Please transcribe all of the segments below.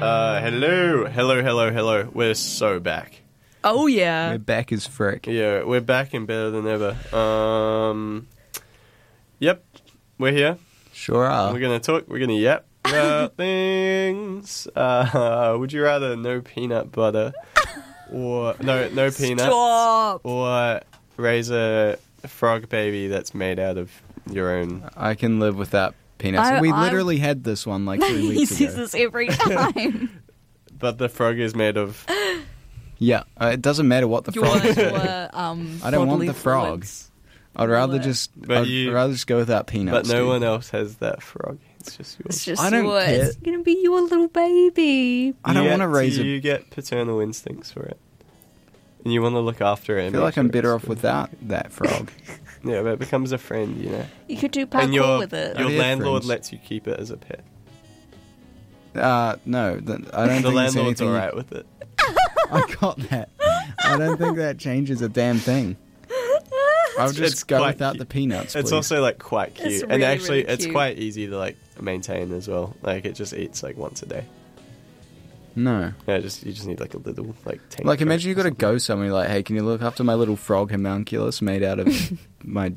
Hello. We're so back. Oh, yeah. We're back as frick. Yeah, we're back and better than ever. Yep, we're here. Sure are. We're going to talk, yep about things. Would you rather no peanut butter or, no peanuts? Stop. Or raise a frog baby that's made out of your own? I can live without peanuts. We literally had this one like 3 He weeks ago. says this every time. But the frog is made of... Yeah, it doesn't matter what the frog is. I I don't want the frog. I'd rather just go without peanuts. But no one else has that frog. It's just yours. It's just I don't yours. care. It's going to be your little baby. I don't want to raise You get paternal instincts for it. And you want to look after it. I feel like I'm better off without that frog. Yeah, but it becomes a friend, you know. You could do And parkour with it. your I've had landlord friends. lets you keep it as a pet. No, I don't The think there's landlord's anything... alright with it. I got that. I don't think that changes a damn thing. I'll It's just go quite without cute. the peanuts, It's please. also like quite cute. It's And really, actually really it's cute. quite easy to like maintain as well. Like it just eats like once a day. No. Yeah, you just need like a little like tank. Like, imagine you got to go somewhere like, hey, can you look after my little frog homunculus made out of my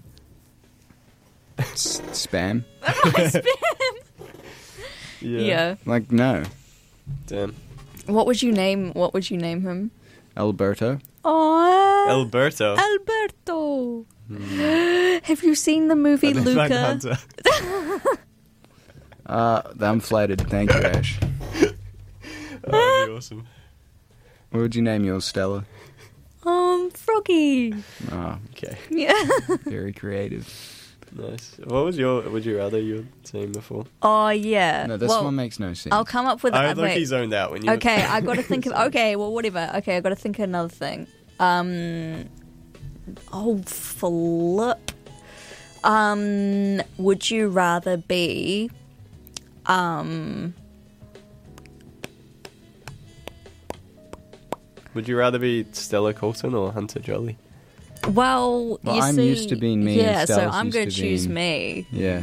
spam? Yeah. Like, no. Damn. What would you name him? Alberto? Oh, Alberto. Alberto. Have you seen the movie And then Van Luca? Hunter. I'm flattered. Thank you, Ash. Oh, that'd be awesome. What would you name yours, Stella? Froggy. Oh, Okay. Yeah. very creative. Nice. What was your would you rather you were saying before? Oh, yeah. No, this well, one makes no sense. I'll come up with I it. look he zoned out when you Okay, I got to think of... Okay, well, whatever. Okay, I got to think of another thing. Oh, flip. Would you rather be... Would you rather be Stella Coulson or Hunter Jolly? Well, you I'm see... used to being me and Yeah, so Stella's I'm used going to to choose being- me. Yeah.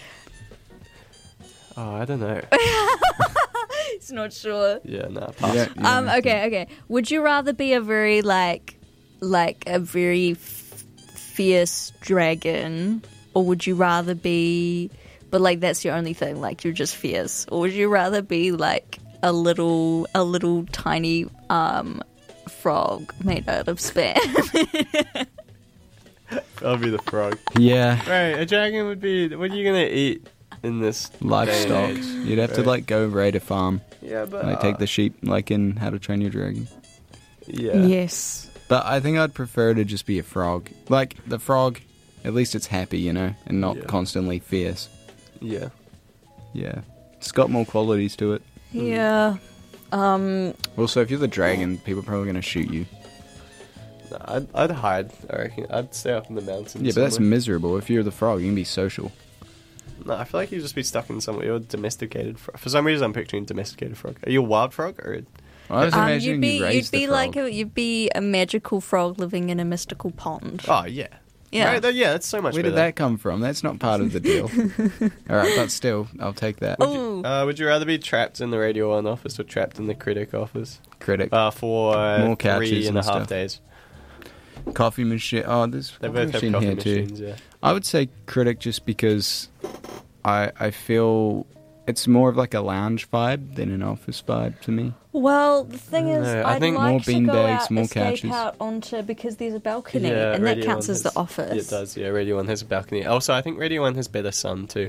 Oh, I don't know. It's not sure. Yeah, nah, You pass. don't have to. Okay. Would you rather be a very, like a very fierce dragon, or would you rather be... But, like, that's your only thing, like, you're just fierce. Or would you rather be, like, a little tiny, frog made out of spam? I'll be the frog. Yeah. Right, a dragon would be... What are you going to eat in this Livestock. day and age? You'd have to, Right. like, go raid a farm. Yeah, but... Like, take the sheep, like in How to Train Your Dragon. Yeah. Yes. But I think I'd prefer to just be a frog. Like, the frog, at least it's happy, you know, and not Yeah. constantly fierce. Yeah. Yeah. It's got more qualities to it. Yeah. Also, if you're the dragon, people are probably going to shoot you. Nah, I'd hide, I reckon. I'd stay up in the mountains. Yeah, but that's somewhere. miserable. If you're the frog, you can be social. No, I feel like you'd just be stuck in somewhere. You're a domesticated frog. For some reason, I'm picturing domesticated frog. Are you a wild frog or... I was imagining you raised you'd be the frog. like you'd be a magical frog living in a mystical pond. Oh, yeah. Yeah. Right, yeah, that's so much Where better. did that come from? That's not part of the deal. Alright, but still, I'll take that. Ooh. Would you rather be trapped in the Radio 1 office or trapped in the Critic office? Critic. For More couches 3.5 and stuff. days. Coffee machine. Oh, there's They coffee both have machine coffee here too. machines, yeah. I would say critic just because I feel it's more of like a lounge vibe than an office vibe to me. Well, the thing is, No, I I'd think like more to go beanbags, out, more escape couches. out onto because there's a balcony, Yeah, and that Radio counts 1 as the has- office. It does, yeah. Radio 1 has a balcony. Also, I think Radio 1 has better sun, too.